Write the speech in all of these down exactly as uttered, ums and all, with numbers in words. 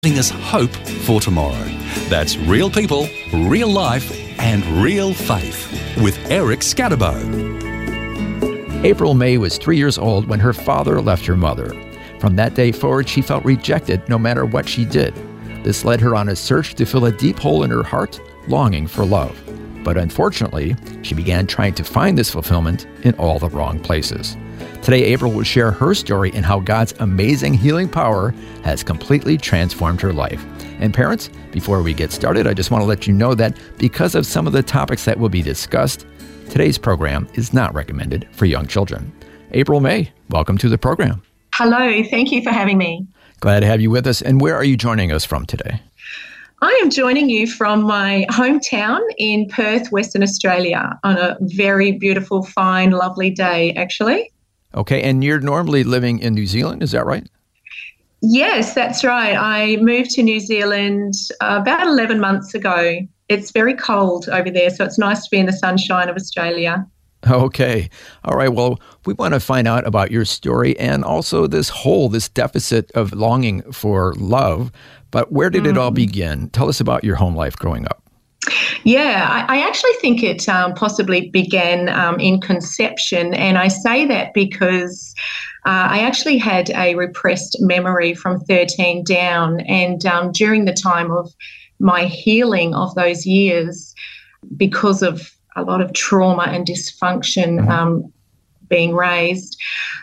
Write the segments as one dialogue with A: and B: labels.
A: giving us hope for tomorrow. That's Real People, Real Life and Real Faith with Eric Scatterbo.
B: April May was three years old when her father left her mother. From that day forward, she felt rejected no matter what she did. This led her on a search to fill a deep hole in her heart, longing for love. But unfortunately, she began trying to find this fulfillment in all the wrong places. Today, April will share her story and how God's amazing healing power has completely transformed her life. And parents, before we get started, I just want to let you know that because of some of the topics that will be discussed, today's program is not recommended for young children. April May, welcome to the program.
C: Hello, thank you for having me.
B: Glad to have you with us. And where are you joining us from today?
C: I am joining you from my hometown in Perth, Western Australia, on a very beautiful, fine, lovely day, actually.
B: Okay, and you're normally living in New Zealand, is that right?
C: Yes, that's right. I moved to New Zealand uh, about eleven months ago. It's very cold over there, so it's nice to be in the sunshine of Australia.
B: Okay. All right. Well, we want to find out about your story and also this hole, this deficit of longing for love. But where did mm. it all begin? Tell us about your home life growing up.
C: Yeah, I, I actually think it um, possibly began um, in conception. And I say that because uh, I actually had a repressed memory from thirteen down. And um, during the time of my healing of those years, because of a lot of trauma and dysfunction um, being raised,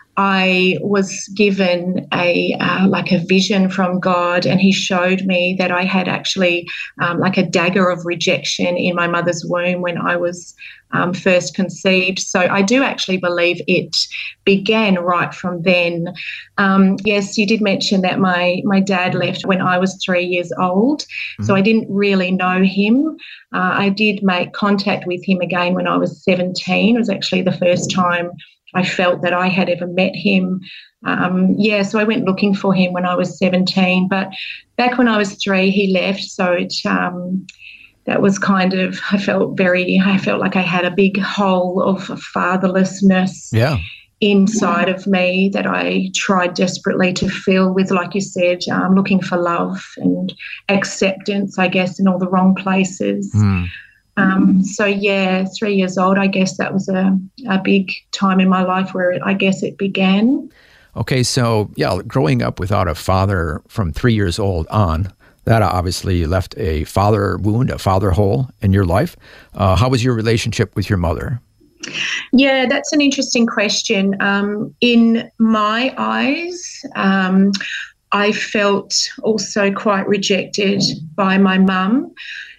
C: I was given a uh, like a vision from God, and He showed me that I had actually um, like a dagger of rejection in my mother's womb when I was um, first conceived. So I do actually believe it began right from then. Um, yes, you did mention that my my dad left when I was three years old, mm-hmm. so I didn't really know him. Uh, I did make contact with him again when I was seventeen. It was actually the first time I felt that I had ever met him. Um, yeah, so I went looking for him when I was seventeen. But back when I was three, he left. So it, um, that was kind of, I felt very, I felt like I had a big hole of fatherlessness
B: yeah.
C: inside yeah. of me that I tried desperately to fill with, like you said, um, looking for love and acceptance, I guess, in all the wrong places.
B: Mm.
C: Um, so, yeah, three years old, I guess that was a, a big time in my life where it, I guess it began.
B: Okay, so, yeah, growing up without a father from three years old on, that obviously left a father wound, a father hole in your life. Uh, how was your relationship with your mother?
C: Yeah, that's an interesting question. Um, in my eyes, um, I felt also quite rejected by my mum.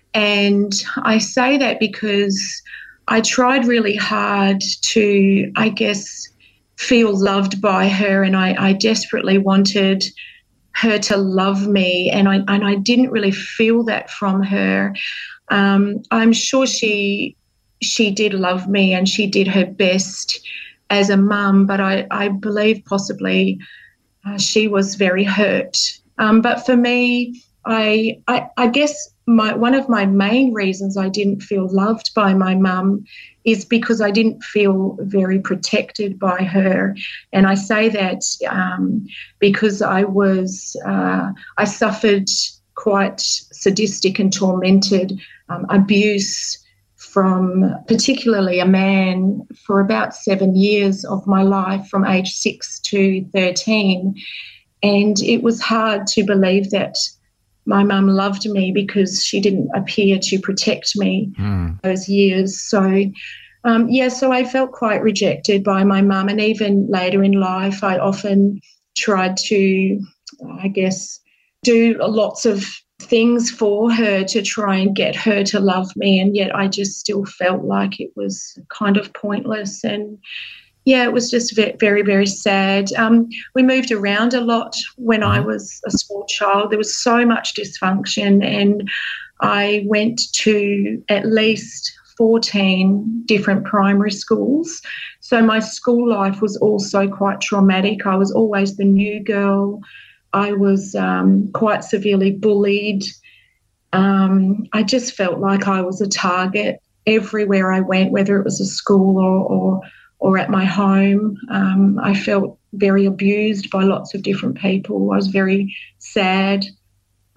C: And I say that because I tried really hard to, I guess, feel loved by her, and I, I desperately wanted her to love me, and I and I didn't really feel that from her. Um, I'm sure she she did love me and she did her best as a mum, but I, I believe possibly uh, she was very hurt. Um, but for me, I, I I guess my one of my main reasons I didn't feel loved by my mum is because I didn't feel very protected by her. And I say that um, because I was, uh, I suffered quite sadistic and tormented um, abuse from particularly a man for about seven years of my life, from age six to thirteen. And it was hard to believe that my mum loved me because she didn't appear to protect me mm. those years. So, um, yeah, so I felt quite rejected by my mum. And even later in life, I often tried to, I guess, do lots of things for her to try and get her to love me. And yet I just still felt like it was kind of pointless. And yeah, it was just very, very sad. Um, we moved around a lot when I was a small child. There was so much dysfunction, and I went to at least fourteen different primary schools. So my school life was also quite traumatic. I was always the new girl. I was um, quite severely bullied. Um, I just felt like I was a target everywhere I went, whether it was a school or, or or at my home. Um, I felt very abused by lots of different people. I was very sad.